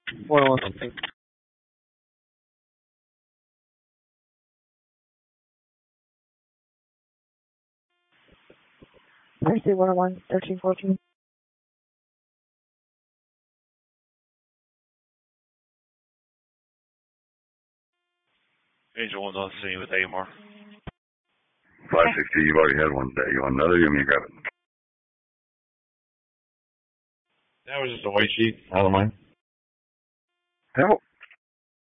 101 something. Mercy 101, 1314. Angel 1's on scene with AMR. 560, you've already had one day. You want another? You want me to grab it? That was just a white sheet. I don't mind. How